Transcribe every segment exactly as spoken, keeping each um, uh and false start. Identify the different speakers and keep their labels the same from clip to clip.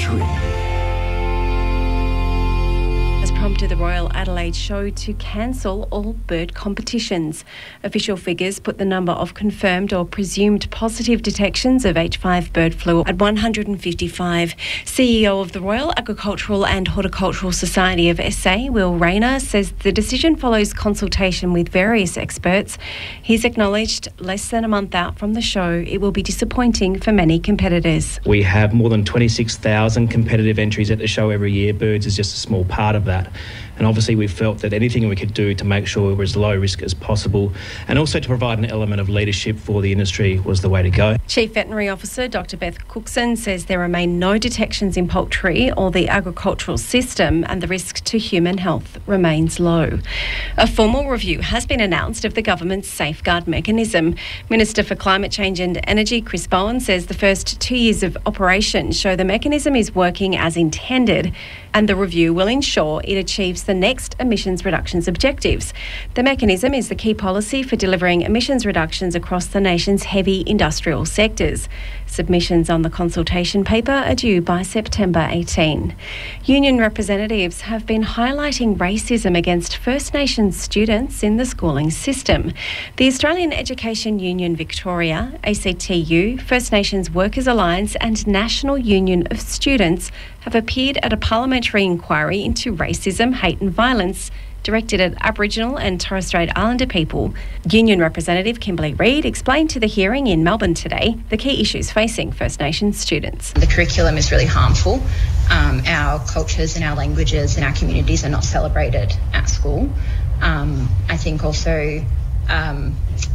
Speaker 1: three.
Speaker 2: Prompted the Royal Adelaide Show to cancel all bird competitions. Official figures put the number of confirmed or presumed positive detections of H five bird flu at one hundred fifty-five. C E O of the Royal Agricultural and Horticultural Society of S A, Will Rayner, says the decision follows consultation with various experts. He's acknowledged less than a month out from the show, it will be disappointing for many competitors.
Speaker 3: We have more than twenty-six thousand competitive entries at the show every year. Birds is just a small part of that. And obviously we felt that anything we could do to make sure we were as low risk as possible and also to provide an element of leadership for the industry was the way to go.
Speaker 2: Chief Veterinary Officer Doctor Beth Cookson says there remain no detections in poultry or the agricultural system and the risk to human health remains low. A formal review has been announced of the government's safeguard mechanism. Minister for Climate Change and Energy Chris Bowen says the first two years of operation show the mechanism is working as intended and the review will ensure it achieves the next emissions reductions objectives. The mechanism is the key policy for delivering emissions reductions across the nation's heavy industrial sectors. Submissions on the consultation paper are due by September eighteenth. Union representatives have been highlighting racism against First Nations students in the schooling system. The Australian Education Union Victoria, A C T U, First Nations Workers Alliance and National Union of Students have appeared at a parliamentary inquiry into racism, hate and violence directed at Aboriginal and Torres Strait Islander people. Union Representative Kimberly Reid explained to the hearing in Melbourne today the key issues facing First Nations students.
Speaker 4: The curriculum is really harmful. Um, our cultures and our languages and our communities are not celebrated at school. Um, I think also um,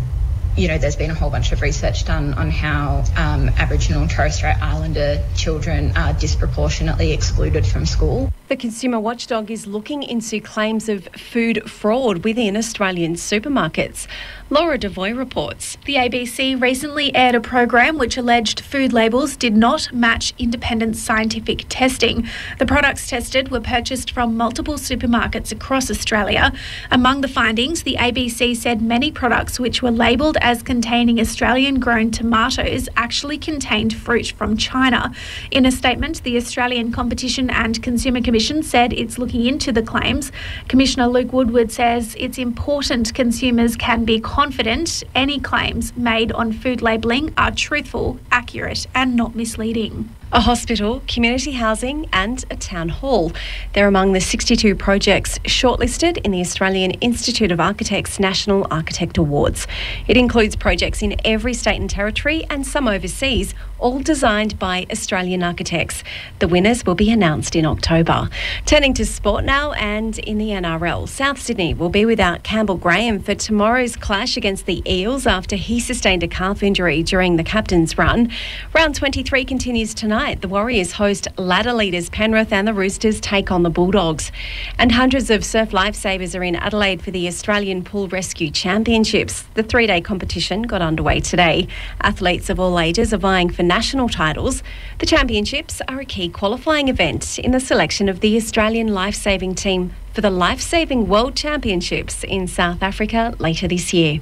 Speaker 4: you know, there's been a whole bunch of research done on how um, Aboriginal and Torres Strait Islander children are disproportionately excluded from school.
Speaker 2: The Consumer Watchdog is looking into claims of food fraud within Australian supermarkets. Laura Devoy reports.
Speaker 5: The A B C recently aired a program which alleged food labels did not match independent scientific testing. The products tested were purchased from multiple supermarkets across Australia. Among the findings, the A B C said many products which were labelled as containing Australian-grown tomatoes actually contained fruit from China. In a statement, the Australian Competition and Consumer Commission said it's looking into the claims. Commissioner Luke Woodward says it's important consumers can be confident any claims made on food labelling are truthful, accurate and not misleading.
Speaker 2: A hospital, community housing and a town hall. They're among the sixty-two projects shortlisted in the Australian Institute of Architects National Architect Awards. It includes projects in every state and territory and some overseas, all designed by Australian architects. The winners will be announced in October. Turning to sport now, and in the N R L, South Sydney will be without Campbell Graham for tomorrow's clash against the Eels after he sustained a calf injury during the captain's run. Round twenty-three continues tonight. The Warriors host ladder leaders Penrith and the Roosters take on the Bulldogs. And hundreds of surf lifesavers are in Adelaide for the Australian Pool Rescue Championships. The three-day competition got underway today. Athletes of all ages are vying for national titles. The championships are a key qualifying event in the selection of the Australian lifesaving team for the Lifesaving World Championships in South Africa later this year.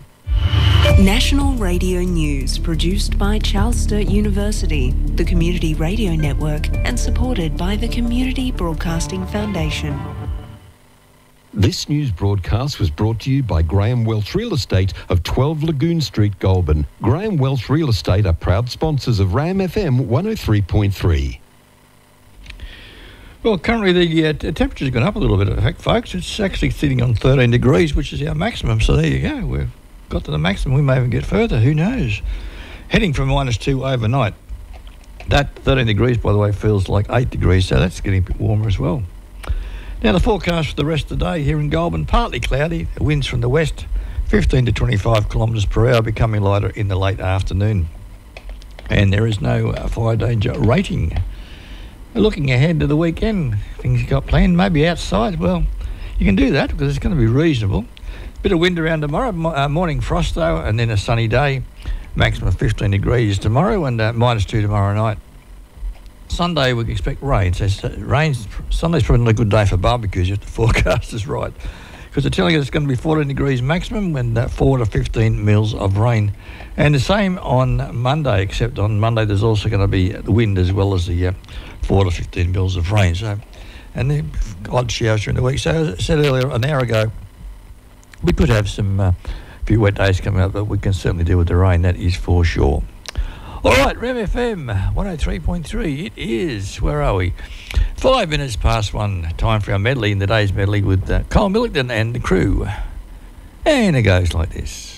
Speaker 6: National Radio News, produced by Charles Sturt University, the Community Radio Network, and supported by the Community Broadcasting Foundation.
Speaker 7: This news broadcast was brought to you by Graham Welch Real Estate of twelve Lagoon Street, Goulburn. Graham Welch Real Estate are proud sponsors of RAM F M one oh three point three.
Speaker 8: Well, currently the uh, temperature's gone up a little bit, in fact, folks. It's actually sitting on thirteen degrees, which is our maximum. So there you go. We've got to the maximum. We may even get further. Who knows? Heading from minus two overnight. That thirteen degrees, by the way, feels like eight degrees, so that's getting a bit warmer as well. Now, the forecast for the rest of the day here in Goulburn, partly cloudy, winds from the west, fifteen to twenty-five kilometres per hour, becoming lighter in the late afternoon. And there is no uh, fire danger rating. Looking ahead to the weekend, things you got planned, maybe outside, well, you can do that because it's going to be reasonable. Bit of wind around tomorrow, uh, morning frost though, and then a sunny day. Maximum fifteen degrees tomorrow and uh, minus two tomorrow night. Sunday we expect rain. So rain. Sunday's probably not a good day for barbecues if the forecast is right. because they're telling us it's going to be fourteen degrees maximum and uh, four to fifteen mils of rain. And the same on Monday, except on Monday there's also going to be the wind as well as the uh, four to fifteen mils of rain. So, and the odd showers during the week. So as I said earlier, an hour ago, we could have some uh, few wet days coming up, but we can certainly deal with the rain, that is for sure. All right, R E M F M one oh three point three, it is, where are we? Five minutes past one, time for our medley in the day's medley with uh, Kyle Millington and the crew. And it goes like this.